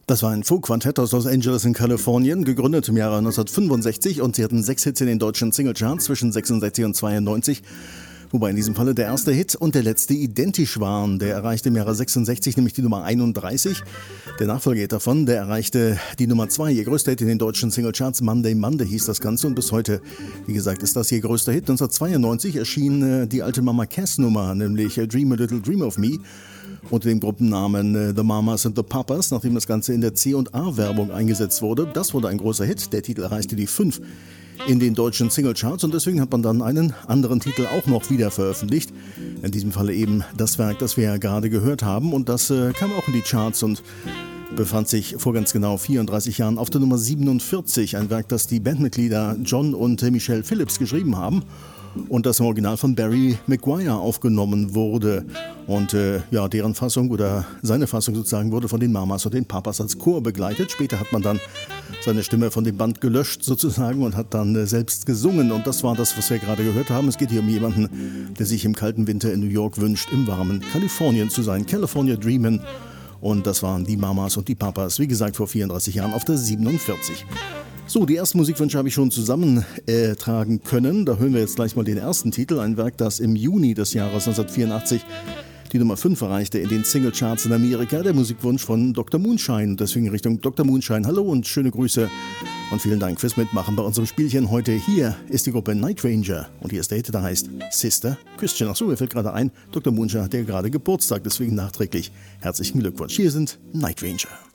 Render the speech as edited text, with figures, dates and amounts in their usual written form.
Das war ein Folk-Quartett aus Los Angeles in Kalifornien, gegründet im Jahre 1965, und sie hatten 6 Hits in den deutschen Singlecharts zwischen 66 und 92. Wobei in diesem Falle der erste Hit und der letzte identisch waren. Der erreichte im Jahre 66 nämlich die Nummer 31. Der Nachfolger davon, der erreichte die Nummer 2. Ihr größter Hit in den deutschen Singlecharts, Monday Monday hieß das Ganze, und bis heute, wie gesagt, ist das ihr größter Hit. 1992 erschien die alte Mama Cass Nummer, nämlich Dream a Little Dream of Me, unter dem Gruppennamen The Mamas and the Papas, nachdem das Ganze in der C&A-Werbung eingesetzt wurde. Das wurde ein großer Hit. Der Titel erreichte die 5 in den deutschen Singlecharts, und deswegen hat man dann einen anderen Titel auch noch wieder veröffentlicht. In diesem Falle eben das Werk, das wir ja gerade gehört haben, und das kam auch in die Charts und befand sich vor ganz genau 34 Jahren auf der Nummer 47. Ein Werk, das die Bandmitglieder John und Michelle Phillips geschrieben haben und das im Original von Barry Maguire aufgenommen wurde. Und deren Fassung oder seine Fassung sozusagen wurde von den Mamas und den Papas als Chor begleitet. Später hat man dann seine Stimme von dem Band gelöscht sozusagen und hat dann selbst gesungen. Und das war das, was wir gerade gehört haben. Es geht hier um jemanden, der sich im kalten Winter in New York wünscht, im warmen Kalifornien zu sein. California Dreamin'. Und das waren die Mamas und die Papas, wie gesagt, vor 34 Jahren auf der 47. So, die ersten Musikwünsche habe ich schon zusammentragen können. Da hören wir jetzt gleich mal den ersten Titel. Ein Werk, das im Juni des Jahres 1984 die Nummer 5 erreichte in den Singlecharts in Amerika. Der Musikwunsch von Dr. Moonshine. Deswegen Richtung Dr. Moonshine. Hallo und schöne Grüße und vielen Dank fürs Mitmachen bei unserem Spielchen heute. Hier ist die Gruppe Night Ranger und hier ist der Hit, der heißt Sister Christian. Achso, mir fällt gerade ein, Dr. Moonshine hat ja gerade Geburtstag, deswegen nachträglich herzlichen Glückwunsch. Hier sind Night Ranger.